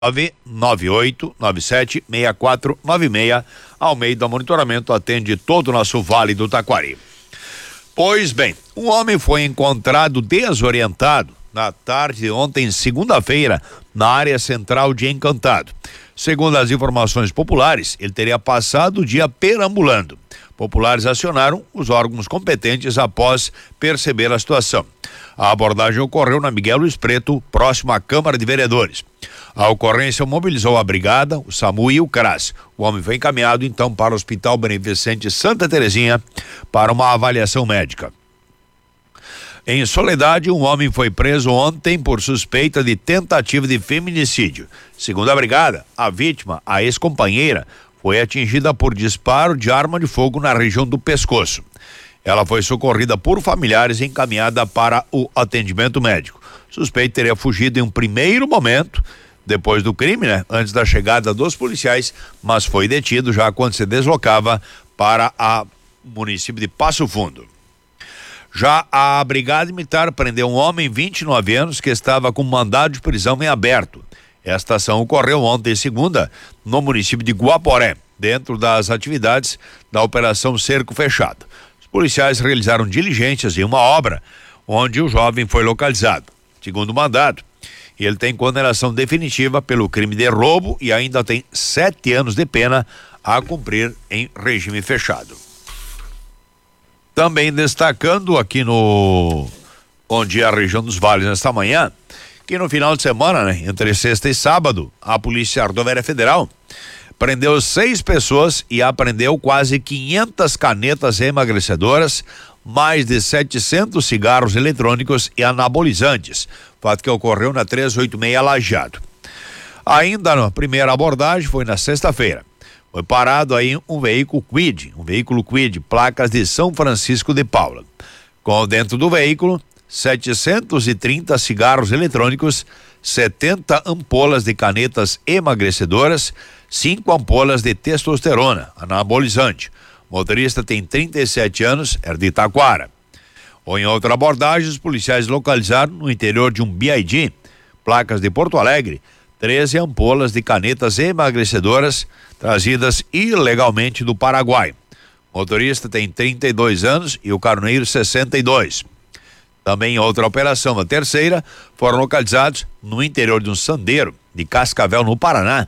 998976496. Almeida Monitoramento atende todo o nosso Vale do Taquari. Pois bem, um homem foi encontrado desorientado na tarde de ontem, segunda-feira, na área central de Encantado. Segundo as informações populares, ele teria passado o dia perambulando. Populares acionaram os órgãos competentes após perceber a situação. A abordagem ocorreu na Miguel Luiz Preto, próximo à Câmara de Vereadores. A ocorrência mobilizou a Brigada, o SAMU e o CRAS. O homem foi encaminhado então para o Hospital Beneficente Santa Terezinha para uma avaliação médica. Em Soledade, um homem foi preso ontem por suspeita de tentativa de feminicídio. Segundo a Brigada, a vítima, a ex-companheira, foi atingida por disparo de arma de fogo na região do pescoço. Ela foi socorrida por familiares e encaminhada para o atendimento médico. O suspeito teria fugido em um primeiro momento, depois do crime, antes da chegada dos policiais, mas foi detido já quando se deslocava para o município de Passo Fundo. Já a Brigada Militar prendeu um homem, 29 anos, que estava com mandado de prisão em aberto. Esta ação ocorreu ontem, segunda, no município de Guaporé, dentro das atividades da Operação Cerco Fechado. Os policiais realizaram diligências em uma obra onde o jovem foi localizado. Segundo o mandado, ele tem condenação definitiva pelo crime de roubo e ainda tem 7 anos de pena a cumprir em regime fechado. Também destacando aqui onde é a região dos Vales nesta manhã, que no final de semana, entre sexta e sábado, a Polícia Rodoviária Federal prendeu 6 pessoas e apreendeu quase 500 canetas emagrecedoras, mais de 700 cigarros eletrônicos e anabolizantes, fato que ocorreu na 386 Lajeado. Ainda na primeira abordagem foi na sexta-feira. Foi parado aí um veículo Kwid, placas de São Francisco de Paula. Com dentro do veículo, 730 cigarros eletrônicos, 70 ampolas de canetas emagrecedoras, 5 ampolas de testosterona, anabolizante. O motorista tem 37 anos, é de Taquara. Ou em outra abordagem, os policiais localizaram no interior de um BID, placas de Porto Alegre, 13 ampolas de canetas emagrecedoras trazidas ilegalmente do Paraguai. O motorista tem 32 anos e o caroneiro 62. Também em outra operação, a terceira, foram localizados no interior de um sandeiro de Cascavel, no Paraná,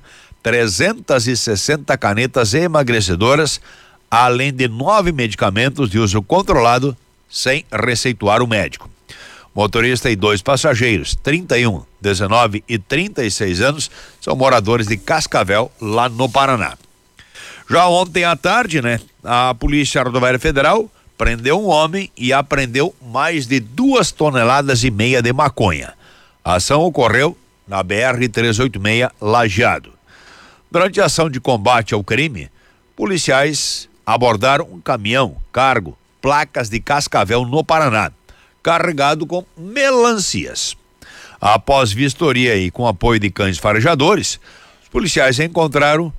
360 canetas emagrecedoras, além de 9 medicamentos de uso controlado sem receituar o médico. Motorista e 2 passageiros, 31, 19 e 36 anos, são moradores de Cascavel, lá no Paraná. Já ontem à tarde, a Polícia Rodoviária Federal prendeu um homem e apreendeu mais de 2,5 toneladas de maconha. A ação ocorreu na BR-386 Lajeado. Durante a ação de combate ao crime, policiais abordaram um caminhão, cargo, placas de Cascavel, no Paraná, carregado com melancias. Após vistoria e com apoio de cães farejadores, os policiais encontraram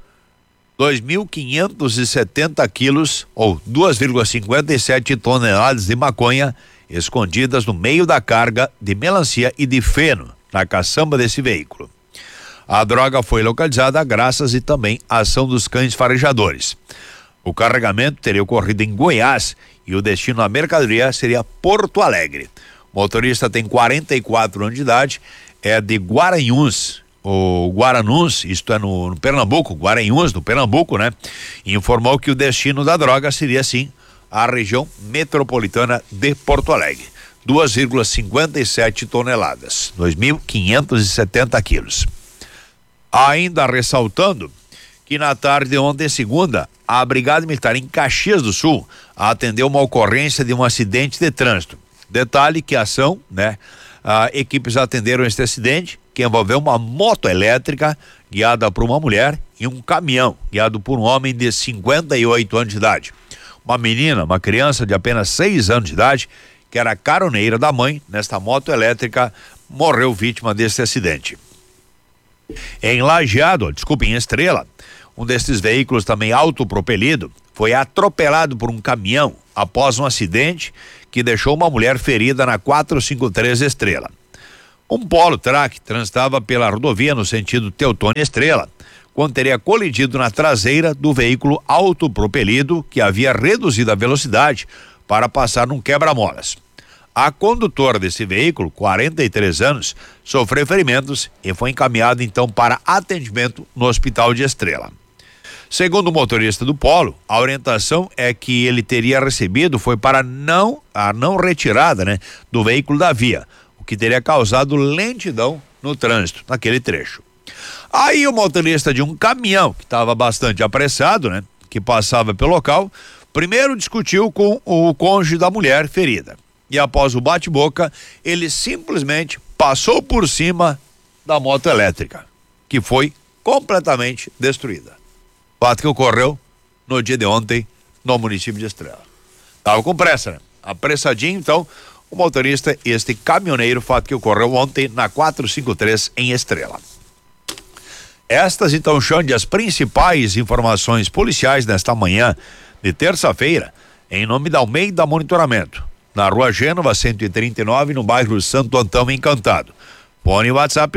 2.570 quilos ou 2,57 toneladas de maconha escondidas no meio da carga de melancia e de feno na caçamba desse veículo. A droga foi localizada graças e também à ação dos cães farejadores. O carregamento teria ocorrido em Goiás e o destino da mercadoria seria Porto Alegre. O motorista tem 44 anos de idade, é de Guaranhuns, ou Guaranuns, isto é no Pernambuco, Guaranhuns, no Pernambuco, informou que o destino da droga seria, sim, a região metropolitana de Porto Alegre. 2,57 toneladas, 2.570 quilos. Ainda ressaltando que na tarde de ontem, segunda, a Brigada Militar em Caxias do Sul atendeu uma ocorrência de um acidente de trânsito. Detalhe que a ação, equipes atenderam este acidente, que envolveu uma moto elétrica guiada por uma mulher e um caminhão guiado por um homem de 58 anos de idade. Uma criança de apenas 6 anos de idade, que era caroneira da mãe nesta moto elétrica, morreu vítima deste acidente. Em Estrela, um destes veículos também autopropelido foi atropelado por um caminhão após um acidente que deixou uma mulher ferida na 453 Estrela. Um Polo Track transitava pela rodovia no sentido Teutônia Estrela, quando teria colidido na traseira do veículo autopropelido que havia reduzido a velocidade para passar num quebra-molas. A condutora desse veículo, 43 anos, sofreu ferimentos e foi encaminhada então para atendimento no Hospital de Estrela. Segundo o motorista do Polo, a orientação é que ele teria recebido foi para a não retirada, do veículo da via, o que teria causado lentidão no trânsito naquele trecho. Aí o motorista de um caminhão que estava bastante apressado, que passava pelo local, primeiro discutiu com o cônjuge da mulher ferida. E após o bate-boca, ele simplesmente passou por cima da moto elétrica, que foi completamente destruída. Fato que ocorreu no dia de ontem no município de Estrela. Tava com pressa, apressadinho, então, o motorista, este caminhoneiro, fato que ocorreu ontem na 453 em Estrela. Estas então são as principais informações policiais nesta manhã de terça-feira, em nome da Almeida Monitoramento, na Rua Gênova 139, no bairro Santo Antão Encantado. Fone WhatsApp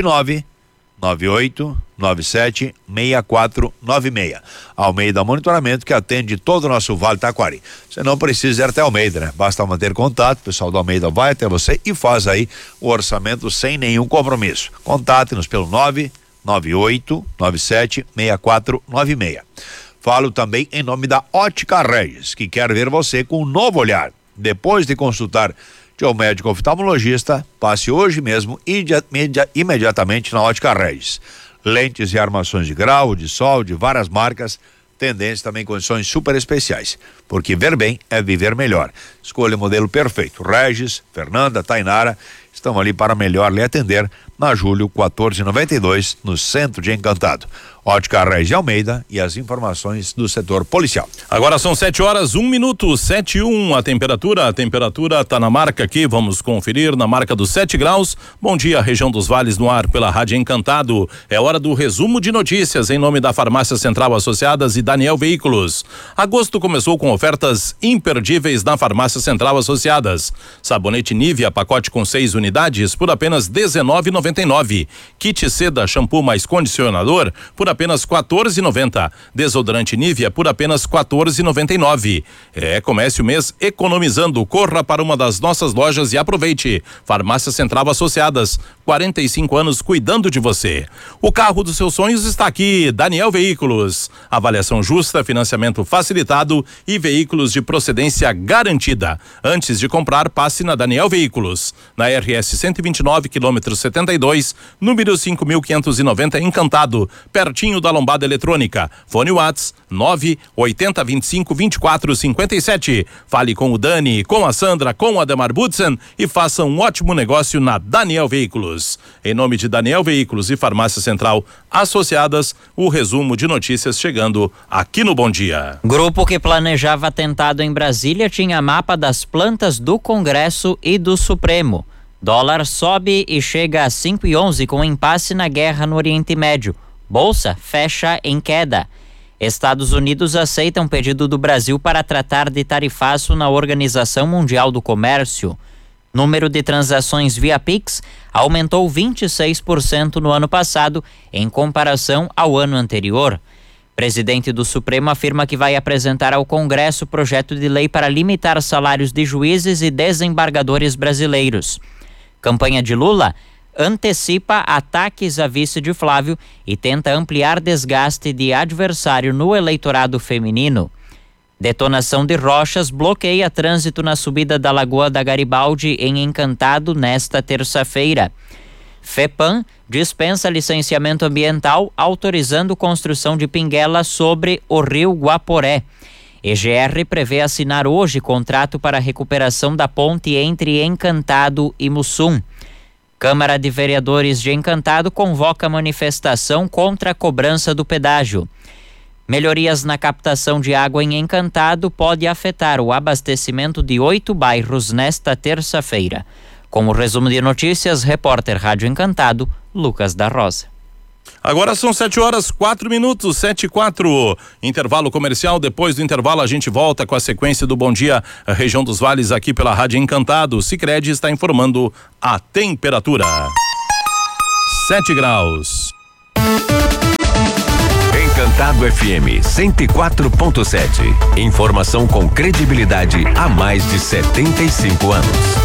998976496. Almeida Monitoramento, que atende todo o nosso Vale Taquari. Você não precisa ir até Almeida, Basta manter contato, o pessoal da Almeida vai até você e faz aí o orçamento sem nenhum compromisso. Contate-nos pelo 998976496. Falo também em nome da Ótica Regis, que quer ver você com um novo olhar. Depois de consultar o médico oftalmologista, passe hoje mesmo imediatamente na Ótica Regis. Lentes e armações de grau, de sol, de várias marcas, tendência também condições super especiais, porque ver bem é viver melhor. Escolha o modelo perfeito. Regis, Fernanda, Tainara estão ali para melhor lhe atender na Júlio 1492, no centro de Encantado. Ótica Regis de Almeida e as informações do setor policial. Agora são 7h01, 7:01 a temperatura tá na marca aqui, vamos conferir na marca dos 7 graus. Bom dia, região dos Vales no ar pela Rádio Encantado. É hora do resumo de notícias em nome da Farmácia Central Associadas e Daniel Veículos. Agosto começou com ofertas imperdíveis na Farmácia Central Associadas. Sabonete Nivea, pacote com 6 unidades por apenas R$19,99. Kit Seda, shampoo mais condicionador por apenas R$14,90. Desodorante Nivea por apenas R$14,99. Comece o mês economizando. Corra para uma das nossas lojas e aproveite. Farmácia Central Associadas, 45 anos cuidando de você. O carro dos seus sonhos está aqui, Daniel Veículos. Avaliação justa, financiamento facilitado e veículos de procedência garantida. Antes de comprar, passe na Daniel Veículos. Na RS 129, quilômetro 72, número 5.590, Encantado, pertinho da Lombada Eletrônica. Fone Whats 980252457. Fale com o Dani, com a Sandra, com o Ademar Butzen e faça um ótimo negócio na Daniel Veículos. Em nome de Daniel Veículos e Farmácia Central Associadas, o resumo de notícias chegando aqui no Bom Dia. Grupo que planejava atentado em Brasília tinha mapa das plantas do Congresso e do Supremo. Dólar sobe e chega a 5,11 com impasse na guerra no Oriente Médio. Bolsa fecha em queda. Estados Unidos aceitam pedido do Brasil para tratar de tarifaço na Organização Mundial do Comércio. Número de transações via Pix aumentou 26% no ano passado, em comparação ao ano anterior. Presidente do Supremo afirma que vai apresentar ao Congresso projeto de lei para limitar salários de juízes e desembargadores brasileiros. Campanha de Lula antecipa ataques a vice de Flávio e tenta ampliar desgaste de adversário no eleitorado feminino. Detonação de rochas bloqueia trânsito na subida da Lagoa da Garibaldi em Encantado nesta terça-feira. FEPAM dispensa licenciamento ambiental autorizando construção de pinguela sobre o rio Guaporé. EGR prevê assinar hoje contrato para a recuperação da ponte entre Encantado e Mussum. Câmara de Vereadores de Encantado convoca manifestação contra a cobrança do pedágio. Melhorias na captação de água em Encantado pode afetar o abastecimento de 8 bairros nesta terça-feira. Com o resumo de notícias, repórter Rádio Encantado, Lucas da Rosa. Agora são 7h04, 7:04. Intervalo comercial. Depois do intervalo a gente volta com a sequência do Bom Dia, a região dos Vales aqui pela Rádio Encantado. Sicredi está informando a temperatura. 7 graus. Encantado FM 104.7. Informação com credibilidade há mais de 75 anos.